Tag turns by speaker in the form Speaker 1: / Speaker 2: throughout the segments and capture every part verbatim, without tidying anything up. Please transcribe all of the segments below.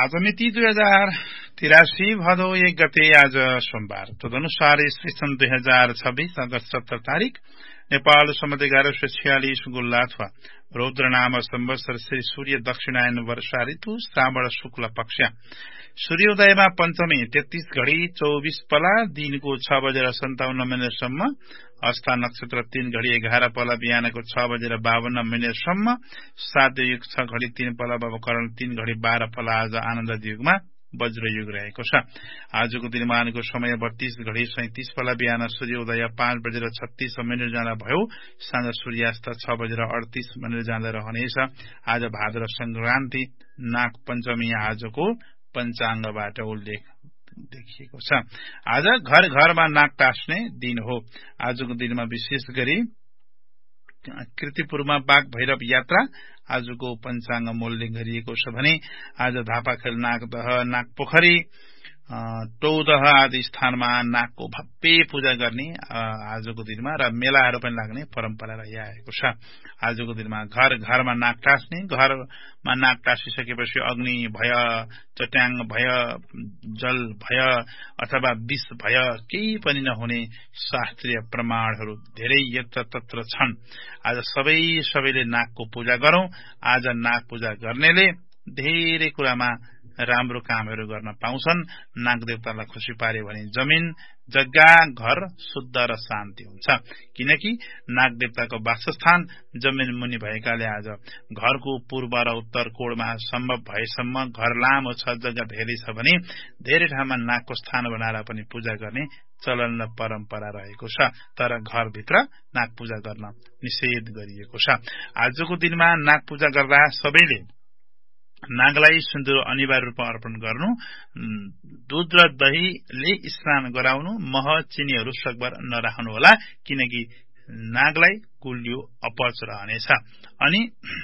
Speaker 1: आज मिति दुई हजार तिरासी भदौ एक गते आज सोमबार तदनुसार ईस्वी सन् दुई हजार छब्बीस अगस्त सत्तर तारिक नेपाल सम्मत एघार सय छयालिस गुल्ला अथवा रौद्र नाम सम्वत्सर श्री सूर्य दक्षिणायन वर्षा ऋतु श्रावण शुक्ल पक्ष सूर्योदयमा पञ्चमी तेत्तीस घड़ी चौबीस पला दिनको छ बजेर सन्ताउन्न मिनटसम्म हस्ता नक्षत्र तीन घड़ी एघार पला बिहानको छ बजेर बावन्न मिनटसम्म सात युग छ घड़ी तीन पला बाबकरण तीन घड़ी बाह्र पला आज आनन्द युगमा वज्र युग रहेको छ। आजको दिनमानको समय बत्तीस घड़ी सैंतीस पला बिहान सूर्योदय पाँच बजेर छत्तीस मिनट जाँदा भयो साँझ सूर्यास्त छ बजेर अडतीस मिनट जाँदा रहनेछ। आज भाद्र संक्रान्ति नाग पञ्चमी आजको पञ्चाङ्गबाट उल्लेख देखिएको छ। आज घर घरमा नाग टाँस्ने दिन हो। आजको दिनमा विशेष गरी कृतिपुरमा बाघ भैरव यात्रा आजको पञ्चाङ्ग मूल्य गरिएको छ भने आज धापाखेल नागदह नागपोखरी टौदह आदि स्थानमा नागको भव्य पूजा गर्ने आजको दिनमा र मेलाहरू पनि लाग्ने परम्परा रहिआएको छ। आजको दिनमा घर घरमा नाग टाँस्ने, घरमा नाग टाँसिसकेपछि अग्नि भय, चट्याङ भय, जल भय अथवा विष भय केही पनि नहुने शास्त्रीय प्रमाणहरू धेरै यत्र तत्र छन्। आज सबै सबैले नागको पूजा गरौं। आज नाग पूजा गर्नेले धेरै कुरामा राम्रो कामहरू गर्न पाउँछन्। नागदेवतालाई खुशी पार्यो भने जमिन जग्गा घर शुद्ध र शान्ति हुन्छ, किनकि नागदेवताको वासस्थान जमिन मुनि भएकाले आज घरको पूर्व र उत्तर कोणमा सम्भव भएसम्म घर लामो छ, जग्गा धेरै छ भने धेरै ठाउँमा नागको स्थान बनाएर पनि पूजा गर्ने चलन र परम्परा रहेको छ। तर घरभित्र नाग पूजा गर्न निषेध गरिएको छ। आजको दिनमा नाग पूजा गर्दा सबैले नागलाई सिन्दूर अनिवार्य रूपमा अर्पण गर्नु, दूध र दहीले स्नान गराउनु, मह चिनीहरू सकभर नराख्नु होला, किनकि नागलाई गुलियो अपच रहनेछ। अनि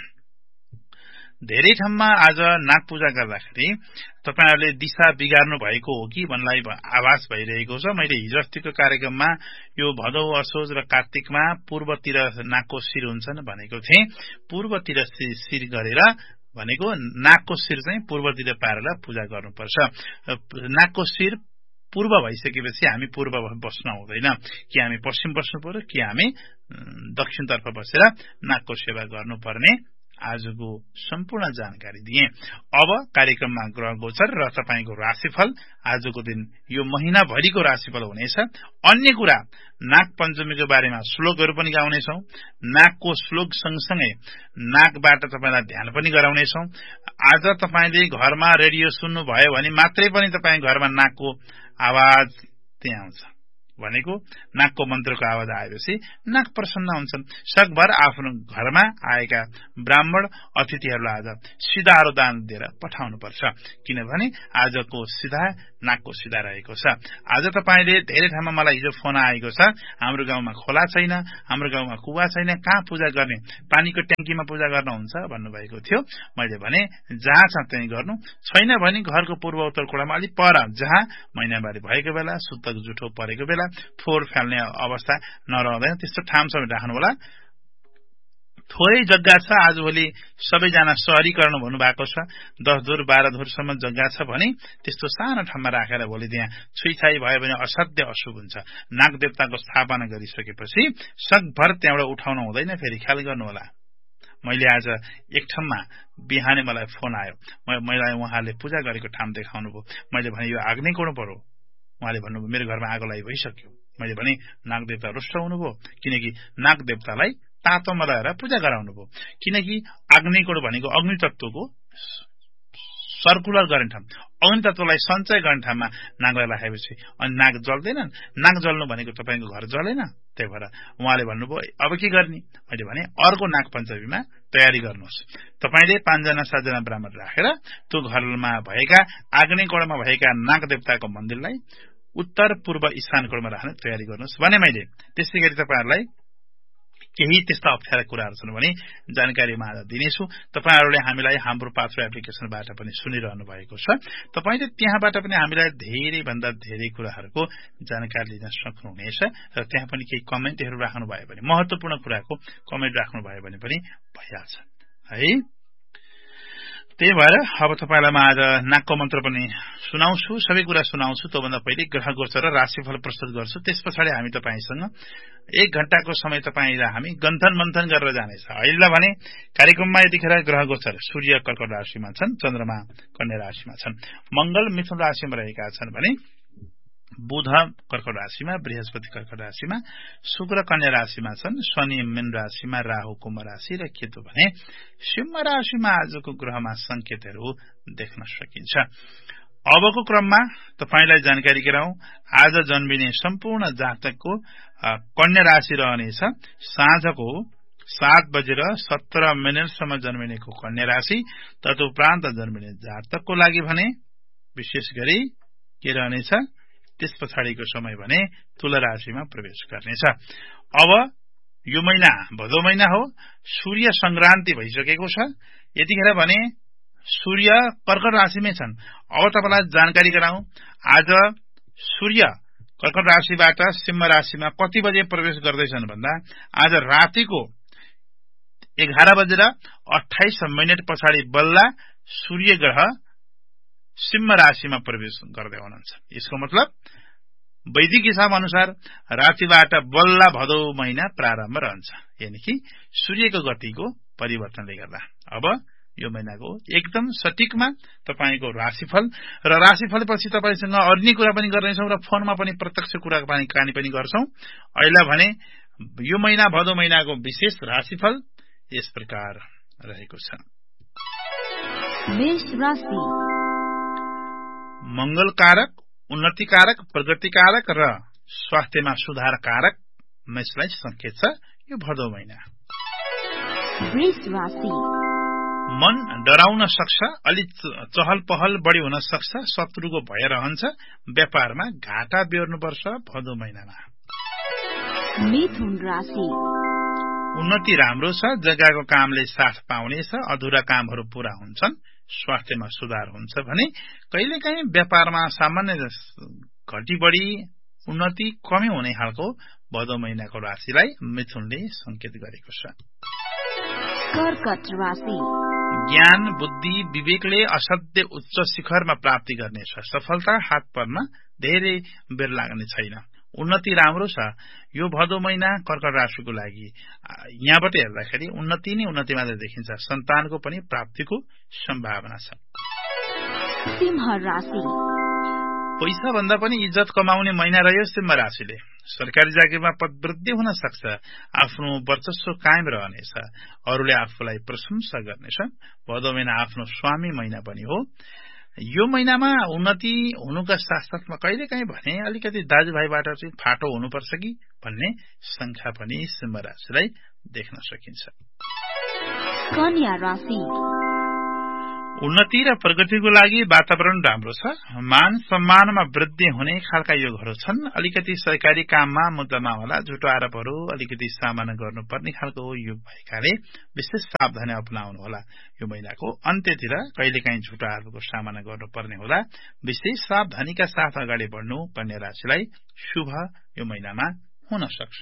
Speaker 1: धेरै ठाउँमा आज नाग पूजा गर्दाखेरि तपाईहरुले दिशा बिगार्नु भएको हो कि भन्लाई आभास भइरहेको छ। मैले हिजो अस्तिको कार्यक्रममा यो भदौ असोज र कार्तिकमा पूर्वतिर नागको शिर हुन्छन् भनेको थिएँ। पूर्वतिर शिर गरेर भनेको नागको शिर चाहिँ पूर्वतिर पारेर पूजा गर्नुपर्छ। नागको शिर पूर्व भइसकेपछि हामी पूर्व बस्न हुँदैन, कि हामी पश्चिम बस्नु पर्यो कि हामी दक्षिणतर्फ बसेर नागको सेवा गर्नुपर्ने आजको सम्पूर्ण जानकारी दिए। अब कार्यक्रममा ग्रह गोचर र तपाईको राशिफल आजको दिन यो महिनाभरिको राशिफल हुनेछ। अन्य कुरा नाग पञ्चमीको बारेमा श्लोकहरू पनि गाउनेछौं। नागको श्लोक सँगसँगै नागबाट तपाईलाई ध्यान पनि गराउनेछौं। आज तपाईले घरमा रेडियो सुन्नु भयो भने मात्रै पनि तपाई घरमा नागको आवाज त्यहाँ आउँछ भनेको नागको मन्त्रको आवाज आएपछि नाग प्रसन्न हुन्छन्। सकभर आफ्नो घरमा आएका ब्राह्मण अतिथिहरूलाई आज सिधारो दान दिएर पठाउनु पर्छ, किनभने आजको सिधा नागको सिधा रहेको छ। आज तपाईले धेरै ठाउँमा मलाई हिजो फोन आएको छ, हाम्रो गाउँमा खोला छैन, हाम्रो गाउँमा कुवा छैन, कहाँ पूजा गर्ने, पानीको ट्याङ्कीमा पूजा गर्नुहुन्छ भन्नुभएको थियो। मैले भने जहाँ छ त्यही गर्नु, छैन भने घरको पूर्व उत्तर कोणामा अलि पर जहाँ महिनावारी भएको बेला सुत्तक जुठो परेको बेला फोहोर फाल्ने अवस्था नरहँदैन त्यस्तो ठाउँ समेत राख्नु होला। थोरै जग्गा छ, आजभोलि सबैजना शहरीकरण हुनुभएको छ, दस धुर बाह्र धुरसम्म जग्गा छ भने त्यस्तो सानो ठाउँमा राखेर भोलि त्यहाँ छुइछाइ भयो भने असाध्य अशुभ हुन्छ। नागदेवताको स्थापना गरिसकेपछि सकभर त्यहाँबाट उठाउन हुँदैन, फेरि ख्याल गर्नु होला। मैले आज एक ठाउँमा बिहानै मलाई फोन आयो, मलाई उहाँले पूजा गरेको ठाउँ देखाउनु भयो। मैले भने यो आग नै कोर्नु पर्यो। उहाँले भन्नुभयो मेरो घरमा आगो लागि भइसक्यो। मैले भने नागदेवता रुष्ट हुनुभयो, किनकि नागदेवतालाई तातोमा रहेर पूजा गराउनु भयो। किनकि अग्निकोण भनेको अग्नि तत्वको सर्कुलर गर्ने ठाउँ, अग्नि तत्वलाई सञ्चय गर्ने ठाउँमा नागलाई राखेपछि अनि नाग जल्दैनन्। नाग जल्नु भनेको तपाईको घर जलेन। त्यही भएर उहाँले भन्नुभयो अब के गर्ने। मैले भने अर्को नाग पञ्चमीमा तयारी गर्नुहोस्। तपाईले पाँचजना सातजना ब्राह्मण राखेर त्यो घरमा भएका आग्नेय कोणमा भएका नागदेवताको मन्दिरलाई उत्तर पूर्व ईशान कोणमा राख्ने तयारी गर्नुहोस् भने मैले त्यसै गरी तपाईहरुलाई केही त्यस्ता अप्ठ्यारा कुराहरू छन् भने जानकारी म आज दिनेछु। तपाईहरुले हामीलाई हाम्रो पात्रो एप्लिकेसनबाट पनि सुनिरहनु भएको छ। तपाईले त्यहाँबाट पनि हामीलाई धेरै भन्दा धेरै कुराहरूको जानकारी लिन सक्नुहुनेछ र त्यहाँ पनि केही कमेन्टहरू राख्नु भयो भने महत्त्वपूर्ण कुराको कमेन्ट राख्नु भयो भने पनि भइहाल्छ है। त्यही भएर अब तपाईलाई म आज नाकको मन्त्र पनि सुनाउँछु, सबै कुरा सुनाउँछु। त्योभन्दा पहिले ग्रह गोचर र राशिफल प्रस्तुत गर्छु। त्यस पछाडि हामी तपाईसँग एक घण्टाको समय तपाईँ र हामी गन्थन मन्थन गरेर जानेछ। अहिले भने कार्यक्रममा यतिखेर ग्रह गोचर सूर्य कर्कट राशिमा छन्, चन्द्रमा कन्या राशिमा छन्, मंगल मिथुन राशिमा रहेका छन् भने बुध कर्कट राशिमा, बृहस्पति कर्कट राशिमा, शुक्र कन्या राशिमा छन्, शनि मीन राशिमा, राहु कुम्भ राशि र केतु भने सिंह राशिमा आजको ग्रहमा संकेतहरू देख्न सकिन्छ। अबको क्रममा तपाईलाई जानकारी गराउँ, आज जन्मिने सम्पूर्ण जातकको कन्या राशि रहनेछ। साँझको सात बजेर सत्र मिनटसम्म जन्मिनेको कन्या राशि, तदुपरान्त जन्मिने जातकको लागि भने विशेष गरी के रहनेछ, त्यस पछाडिको समय भने तुला राशिमा प्रवेश गर्नेछ। अब यो महिना भदौ महिना हो, सूर्य संक्रान्ति भइसकेको छ। यतिखेर भने सूर्य कर्कट राशिमै छन्। अब तपाईलाई जानकारी गराउँ, आज सूर्य कर्कट राशिबाट सिंह राशिमा कति बजे प्रवेश गर्दैछन् भन्दा आज रातिको एघार बजेर अठाइस मिनट पछाडि बल्ल सूर्य ग्रह सिंह राशिमा प्रवेश गर्दै हुनुहुन्छ। यसको मतलब वैदिक हिसाब अनुसार रातिबाट बल्ल भदौ महिना प्रारम्भ रहन्छ, यानि कि सूर्यको गतिको परिवर्तनले गर्दा। अब यो महिनाको एकदम सटीकमा तपाईको राशिफल र राशिफल पछि तपाईसँग अन्य कुरा पनि गर्नेछौँ र फोनमा पनि प्रत्यक्ष कुराकानी पनि गर्छौं। अहिले भने यो महिना भदौ महिनाको विशेष राशिफल यस प्रकार रहेको छ।
Speaker 2: मेष राशि
Speaker 1: मंगल कारक, उन्नति कारक, प्रगति कारक र स्वास्थ्यमा सुधार कारक मेषलाई संकेत छ यो भदौ महिना।
Speaker 2: वृष राशि
Speaker 1: मन डराउन सक्छ, अलि चहल पहल बढी हुन सक्छ, शत्रुको भय रहन्छ, व्यापारमा घाटा बेहोर्नुपर्छ भदौ महिनामा।
Speaker 2: मिथुन राशि
Speaker 1: उन्नति राम्रो छ, जग्गाको कामले साथ पाउनेछ, अधुरा कामहरू पूरा हुन्छन्, स्वास्थ्यमा सुधार हुन्छ भने कहिलेकाहीँ व्यापारमा सामान्य घटी बढी उन्नति कमी हुने खालको भदौ महिनाको राशिलाई मिथुनले संकेत गरेको छ।
Speaker 2: कर्कट राशि
Speaker 1: ज्ञान, बुद्धि, विवेकले असाध्य उच्च शिखरमा प्राप्ति गर्नेछ, सफलता हात पर्न धेरै बेर लाग्ने छैन, उन्नति राम्रो छ यो भदौ महिना कर्कट राशिको लागि। यहाँबाट हेर्दाखेरि उन्नति नै उन्नति मात्र देखिन्छ, सन्तानको पनि प्राप्तिको सम्भावना छ।
Speaker 2: सिंह राशि
Speaker 1: पैसा भन्दा पनि इज्जत कमाउने महिना रह्यो सिंह राशिले। सरकारी जागिरमा पदवृद्धि हुन सक्छ, आफ्नो वर्चस्व कायम रहनेछ, अरूले आफूलाई प्रशंसा गर्नेछ। भदौ महिना आफ्नो स्वामी महिना पनि हो। यो महिनामा उन्नति हुनुका साथसाथमा कहिलेकाहीँ भने अलिकति दाजुभाइबाट चाहिँ फाटो हुनुपर्छ कि भन्ने शंका पनि सिंह राशिलाई देख्न सकिन्छ।
Speaker 2: कन्या राशि
Speaker 1: उन्नति र प्रगतिको लागि वातावरण राम्रो छ, मान सम्मानमा वृद्धि हुने खालका योगहरू छन्। अलिकति सरकारी काममा मुद्दामा होला, झुटो आरोपहरू अलिकति सामना गर्नुपर्ने खालको योग भएकाले विशेष सावधानी अपनाउनु होला। यो महिनाको अन्त्यतिर कहिलेकाहीँ झुटो आरोपको सामना गर्नुपर्ने होला, विशेष सावधानीका साथ अगाडि बढ्नु कन्या राशिलाई शुभ यो महिनामा हुन सक्छ।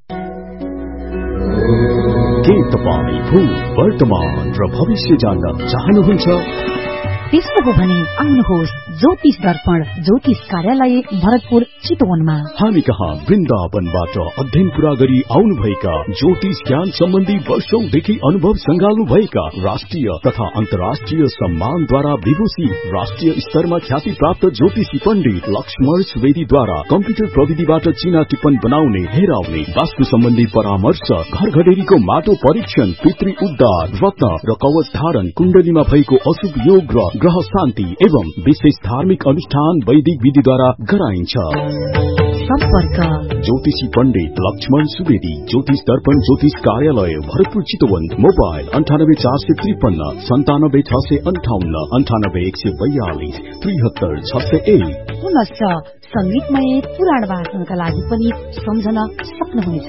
Speaker 3: के तपाईँ भूत, वर्तमान र भविष्य जान्न चाहनुहुन्छ?
Speaker 4: त्यसो हो भने आउनुहोस् ज्योतिष दर्पण ज्योतिष कार्यालय भरतपुर चितवनमा।
Speaker 3: हामी कहाँ वृन्दावनबाट अध्ययन पूरा गरी आउनुभएका ज्योतिष ज्ञान सम्बन्धी वर्षौंदेखि अनुभव संगाल्नु भएका राष्ट्रिय तथा अन्तर्राष्ट्रिय सम्मानद्वारा विभूषित राष्ट्रिय स्तरमा ख्याति प्राप्त ज्योतिषी पण्डित लक्ष्मण सुवेदीद्वारा कम्प्युटर प्रविधिबाट चिना टिप्पण बनाउने, हेराउने, वास्तु सम्बन्धी परामर्श, घर घडेरीको माटो परीक्षण, पितृ उद्धार, रत्न र कवच धारण, कुण्डलीमा भएको अशुभ योग र ग्रह शान्ति एवं विशेष धार्मिक अनुष्ठान वैदिक विधिद्वारा गराइन्छ।
Speaker 4: सम्पर्क
Speaker 3: ज्योतिषी पण्डित लक्ष्मण सुवेदी, ज्योतिष दर्पण ज्योतिष कार्यालय भरतपुर चितवन। मोबाइल अन्ठानब्बे चार सय त्रिपन्न सन्तानब्बे छ सय अन्ठाउन्न अन्ठानब्बे एक सय बयालिस त्रिहत्तर छ सय एक।
Speaker 4: पुनश्च संगीतमय पुराण वाचनका लागि पनि सम्झन सक्नुहुनेछ।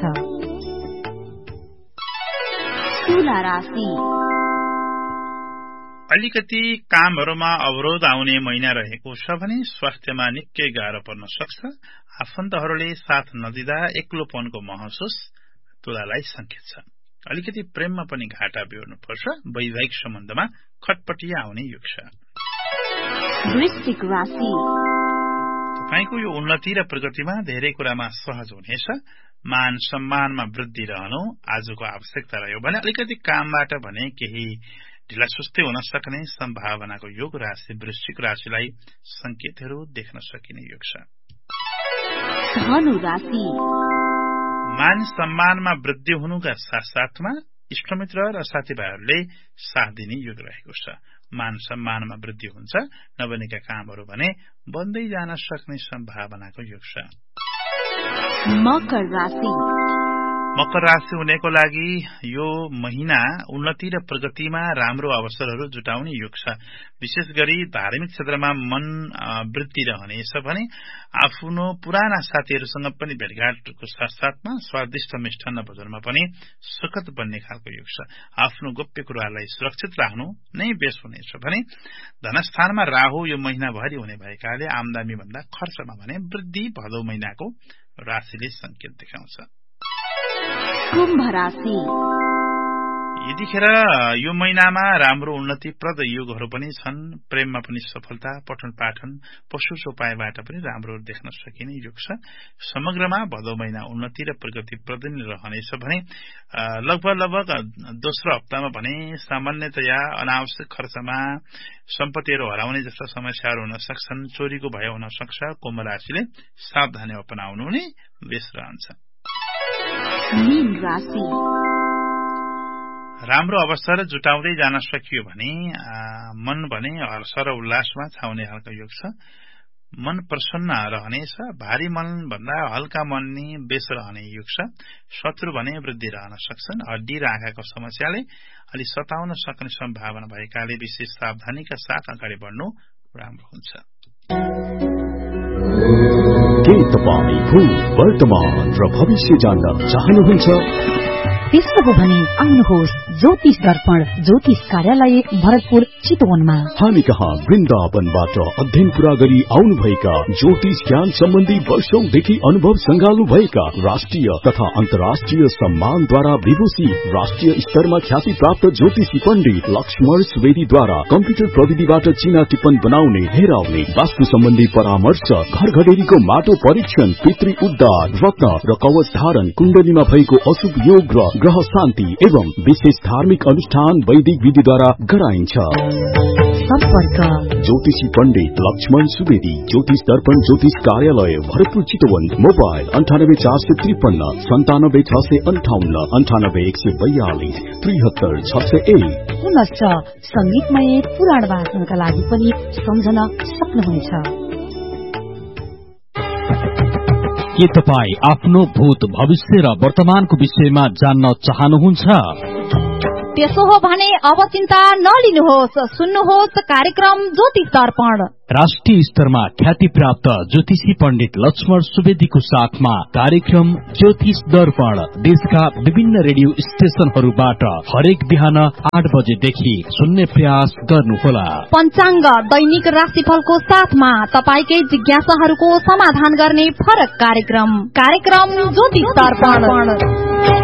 Speaker 2: तुला राशि
Speaker 1: अलिकति कामहरूमा अवरोध आउने महिना रहेको छ भने स्वास्थ्यमा निकै गाह्रो पर्न सक्छ। आफन्तहरूले साथ नदिँदा एक्लोपनको महसुस तुलालाई संकेत छ। अलिकति प्रेममा पनि घाटा बेहोर्नुपर्छ, वैवाहिक सम्बन्धमा खटपटिया आउने योग छ।
Speaker 2: वृश्चिक राशि
Speaker 1: तपाईको यो उन्नति र प्रगतिमा धेरै कुरामा सहज हुनेछ। मान सम्मानमा वृद्धि रहनु आजको आवश्यकता रह्यो भने अलिकति कामबाट भने केही ढिलासुस्तै हुन सक्ने सम्भावनाको योग राशि वृश्चिक राशिलाई संकेतहरू देख्न सकिने योग छ।
Speaker 2: धनु राशि
Speaker 1: मान सम्मानमा वृद्धि हुनुका साथसाथमा इष्टमित्र र साथीभाइहरूले साथ दिने योग रहेको छ। मान सम्मानमा वृद्धि हुन्छ, नबनेका कामहरू भने बन्दै जान सक्ने सम्भावनाको योग छ।
Speaker 2: मकर राशि
Speaker 1: मकर राशि हुनेको लागि यो महिना उन्नति र प्रगतिमा राम्रो अवसरहरू जुटाउने योग छ। विशेष गरी धार्मिक क्षेत्रमा मन वृद्धि रहनेछ भने आफ्नो पुराना साथीहरूसँग पनि भेटघाटको साथसाथमा स्वादिष्ट मिष्टान्न भोजनमा पनि सुखद बन्ने खालको योग छ। आफ्नो गोप्य कुरालाई सुरक्षित राख्नु नै बेस हुनेछ भने धनस्थानमा राहु यो महिनाभरि हुने भएकाले आमदानी भन्दा खर्चमा भने वृद्धि भदौ महिनाको राशिले संकेत देखाउँछ।
Speaker 2: कुम्भ राशि
Speaker 1: यतिखेर यो महिनामा राम्रो उन्नतिप्रद योगहरू पनि छन्। प्रेममा पनि सफलता, पठन पाठन, पशु उपायबाट पनि राम्रो देख्न सकिने योग छ। समग्रमा भदौ महिना उन्नति र प्रगतिप्रद रहनेछ भने लगभग लगभग दोस्रो हप्तामा भने सामान्यतया अनावश्यक खर्चमा सम्पत्तिहरू हराउने जस्ता समस्याहरू हुन सक्छन्। चोरीको भय हुन सक्छ। कुम्भ राशिले सावधानी अपनाउनु नै बेस रहन्छ।
Speaker 2: मीन राशि
Speaker 1: राम्रो अवसर जुटाउँदै जान सकियो भने मन भने हर्ष र उल्लासमा छाउने खालको योग छ। मन प्रसन्न रहनेछ। भारी मन भन्दा हल्का मन नै बेस रहने योग छ। शत्रु भने वृद्धि रहन सक्छन्। हड्डी र आँखाको समस्याले अलि सताउन सक्ने सम्भावना भएकाले विशेष सावधानीका साथ अगाडि बढ्नु राम्रो हुन्छ।
Speaker 3: के तपाईँ भूत वर्तमान र भविष्य जान्न चाहनुहुन्छ?
Speaker 4: त्यस्तो हो भने आउनुहोस् ज्योतिष दर्पण ज्योतिष कार्यालय भरतपुर चितवनमा।
Speaker 3: हामी कहाँ वृन्दावनबाट अध्ययन पूरा गरी आउनुभएका ज्योतिष ज्ञान सम्बन्धी वर्षौंदेखि अनुभव संगाल्नु भएका राष्ट्रिय तथा अन्तर्राष्ट्रिय सम्मानद्वारा विभूषित राष्ट्रिय स्तरमा ख्याति प्राप्त ज्योतिषी पण्डित लक्ष्मण सुवेदीद्वारा कम्प्युटर प्रविधिबाट चिना टिप्पण बनाउने, हेराउने, वास्तु सम्बन्धी परामर्श, घर घडेरीको माटो परीक्षण, पितृ उद्धार, रत्न र कवच धारण, कुण्डलीमा भएको अशुभ योग र ग्रह शान्ति एवं विशेष धार्मिक अनुष्ठान वैदिक विधिद्वारा गराइन्छ।
Speaker 4: सम्पर्क
Speaker 3: ज्योतिषी पण्डित लक्ष्मण सुवेदी, ज्योतिष दर्पण ज्योतिष कार्यालय भरतपुर चितवन। मोबाइल अन्ठानब्बे चार सय त्रिपन्न सन्तानब्बे छ सय अन्ठाउन्न अन्ठानब्बे एक सय बयालिस त्रिहत्तर छ सय एक।
Speaker 4: पुनश्च संगीतमय पुराण वाचनका लागि पनि सम्झन सक्नुहुनेछ।
Speaker 5: के तपाईँ आफ्नो भूत भविष्य र वर्तमानको विषयमा जान्न चाहनुहुन्छ?
Speaker 6: त्यसो हो भने अब चिन्ता नलिनुहोस्, सुन्नुहोस् कार्यक्रम ज्योतिष दर्पण।
Speaker 5: राष्ट्रिय स्तरमा ख्याति प्राप्त ज्योतिषी पण्डित लक्ष्मण सुवेदीको साथमा कार्यक्रम ज्योतिष दर्पण देशका विभिन्न रेडियो स्टेशनहरूबाट हरेक बिहान आठ बजेदेखि सुन्ने प्रयास गर्नुहोला।
Speaker 6: पञ्चाङ्ग दैनिक राशिफलको साथमा तपाईकै जिज्ञासाहरूको समाधान गर्ने फरक कार्यक्रम कार्यक्रम ज्योतिष दर्पण।